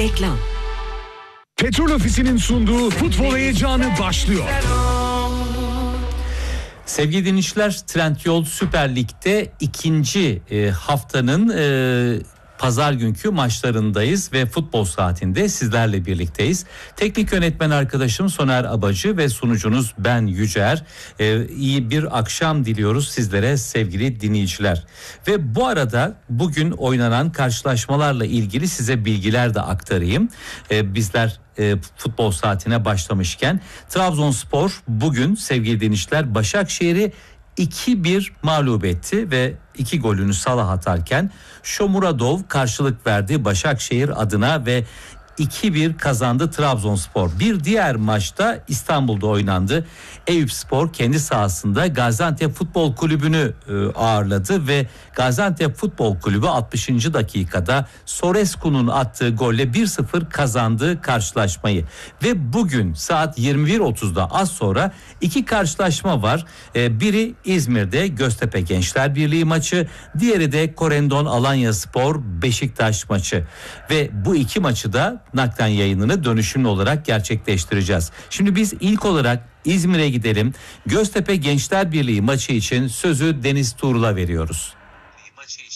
Reklam. Petrol Ofisi'nin sunduğu futbol heyecanı başlıyor. Sevgili dinleyiciler, Trendyol Süper Lig'de ikinci haftanın pazar günkü maçlarındayız ve futbol saatinde sizlerle birlikteyiz. Teknik yönetmen arkadaşım Soner Abacı ve sunucunuz ben Yücer. İyi bir akşam diliyoruz sizlere sevgili dinleyiciler. Ve bu arada bugün oynanan karşılaşmalarla ilgili size bilgiler de aktarayım. Bizler futbol saatine başlamışken Trabzonspor bugün sevgili dinleyiciler Başakşehir'i 2-1 mağlup etti ve 2 golünü Salah atarken Shomurodov karşılık verdi Başakşehir adına ve 2-1 kazandı Trabzonspor. Bir diğer maçta İstanbul'da oynandı. Eyüpspor kendi sahasında Gaziantep Futbol Kulübü'nü ağırladı ve Gaziantep Futbol Kulübü 60. dakikada Sorescu'nun attığı golle 1-0 kazandı karşılaşmayı. Ve bugün saat 21.30'da az sonra 2 karşılaşma var. Biri İzmir'de Göztepe Gençler Birliği maçı, diğeri de Korendon Alanyaspor Beşiktaş maçı. Ve bu iki maçı da naklen yayınını dönüşümlü olarak gerçekleştireceğiz. Şimdi biz ilk olarak İzmir'e gidelim. Göztepe Gençler Birliği maçı için sözü Deniz Tuğrul'a veriyoruz.